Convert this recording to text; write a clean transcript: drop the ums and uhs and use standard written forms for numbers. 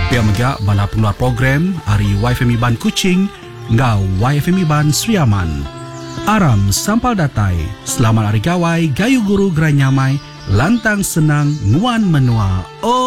Pihak megak bala pengeluar program Ari YFM Iban Kuching ngau YFM Iban Sriaman. Aram sampal datai, selamat hari gawai, gayu guru gerai nyamai, lantang senang, nguan menua.